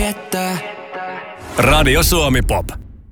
viettää. Radio Suomi Pop.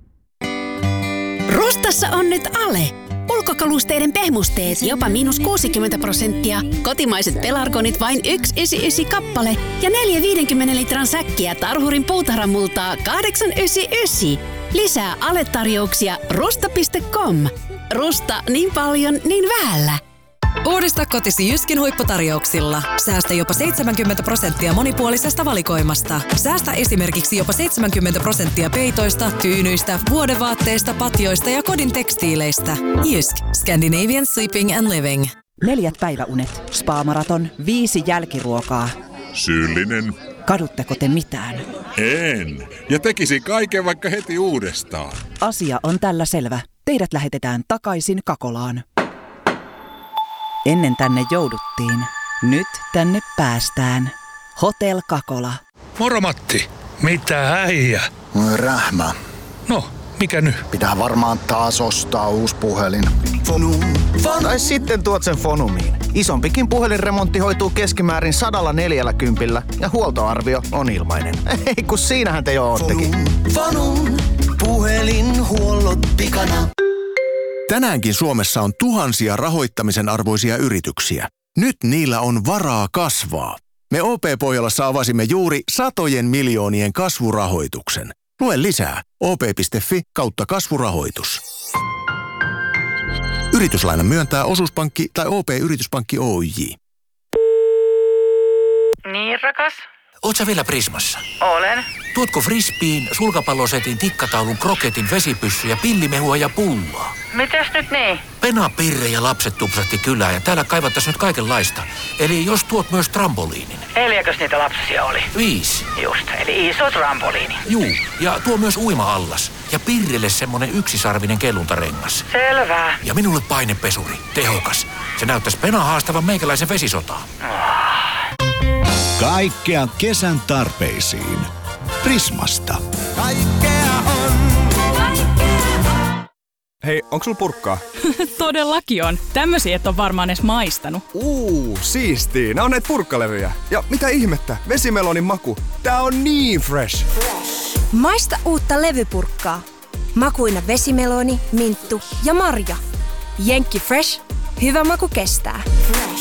Rustassa on nyt ale. Ulkokalusteiden pehmusteet jopa -60%. Kotimaiset pelargonit vain 1,99 kappale. Ja 4 50 litran säkkiä Tarhurin puutarhamultaa 8,99. Lisää ale-tarjouksia rusta.com. Rusta, niin paljon, niin vähällä. Uudista kotisi Jyskin huipputarjouksilla. Säästä jopa 70% monipuolisesta valikoimasta. Säästä esimerkiksi jopa 70% peitoista, tyynyistä, vuodevaatteista, patjoista ja kodin tekstiileistä. Jysk. Scandinavian Sleeping and Living. 4 päiväunet, spa-maraton, 5 jälkiruokaa. Syyllinen. Kadutteko te mitään? En. Ja tekisi kaiken vaikka heti uudestaan. Asia on tällä selvä. Teidät lähetetään takaisin Kakolaan. Ennen tänne jouduttiin. Nyt tänne päästään. Hotel Kakola. Moro Matti. Mitä äijä? Rähmä. No, mikä nyt? Pitää varmaan taas ostaa uusi puhelin. Tai sitten tuot sen Fonumiin. Isompikin puhelinremontti hoituu keskimäärin 140 ja huoltoarvio on ilmainen. Ei kun siinähän te jo oottekin. Fonum, puhelinhuollot pikana. Tänäänkin Suomessa on tuhansia rahoittamisen arvoisia yrityksiä. Nyt niillä on varaa kasvaa. Me OP-Pohjolassa avasimme juuri satojen miljoonien kasvurahoituksen. Lue lisää op.fi/kasvurahoitus. Yrityslainan myöntää Osuuspankki tai OP-yrityspankki Oyj. Niin, rakas? Oot sä vielä Prismassa? Olen. Tuotko frisbeen, sulkapallosetin, tikkataulun, kroketin, vesipyssy ja pillimehua ja pullaa? Mitäs nyt niin? Pena, Pirre ja lapset tupsahti kylään ja täällä kaivattaisiin nyt kaikenlaista. Eli jos tuot myös trampoliinin. 4 niitä lapsia oli? 5. Just, eli iso trampoliini. Juu, ja tuo myös uima-allas. Ja Pirrelle semmonen yksisarvinen kelluntarengas. Selvä. Ja minulle painepesuri. Tehokas. Se näyttäisi Pena haastavan meikäläisen vesisotaan. Kaikkea kesän tarpeisiin. Prismasta. Kaikkea on. Hei, onks sulla purkkaa? Todellakin on. Tämmösiä et on varmaan edes maistanut. Siistii. Nää on näitä purkkalevyjä. Ja mitä ihmettä? Vesimelonin maku. Tää on niin fresh. Maista uutta levypurkkaa. Makuina vesimeloni, minttu ja marja. Jenkki Fresh. Hyvä maku kestää. Fresh.